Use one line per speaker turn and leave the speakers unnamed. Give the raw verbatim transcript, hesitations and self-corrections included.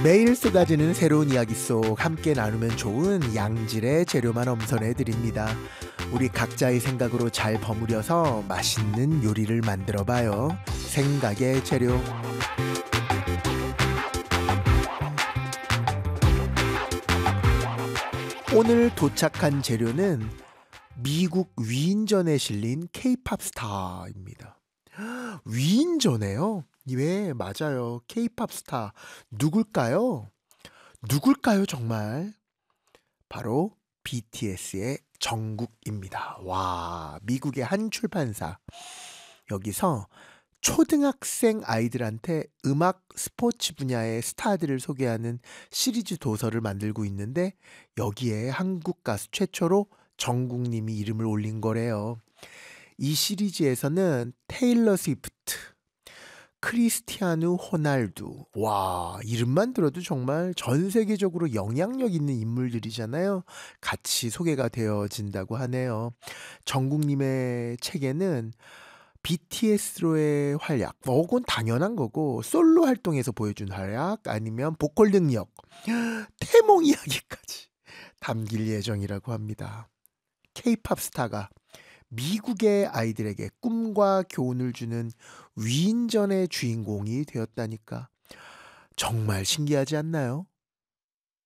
매일 쏟아지는 새로운 이야기 속 함께 나누면 좋은 양질의 재료만 엄선해 드립니다. 우리 각자의 생각으로 잘 버무려서 맛있는 요리를 만들어 봐요. 생각의 재료. 오늘 도착한 재료는 미국 위인전에 실린 케이팝 스타입니다. 위인전에요? 예, 맞아요. 케이팝 스타. 누굴까요? 누굴까요, 정말? 바로 비티에스의 정국입니다. 와, 미국의 한 출판사. 여기서 초등학생 아이들한테 음악 스포츠 분야의 스타들을 소개하는 시리즈 도서를 만들고 있는데 여기에 한국 가수 최초로 정국님이 이름을 올린 거래요. 이 시리즈에서는 테일러 스위프트, 크리스티아누 호날두, 와, 이름만 들어도 정말 전 세계적으로 영향력 있는 인물들이잖아요. 같이 소개가 되어진다고 하네요. 정국님의 책에는 비티에스로의 활약, 뭐 그건 당연한 거고, 솔로 활동에서 보여준 활약, 아니면 보컬 능력, 태몽 이야기까지 담길 예정이라고 합니다. 케이팝 스타가 미국의 아이들에게 꿈과 교훈을 주는 위인전의 주인공이 되었다니까 정말 신기하지 않나요?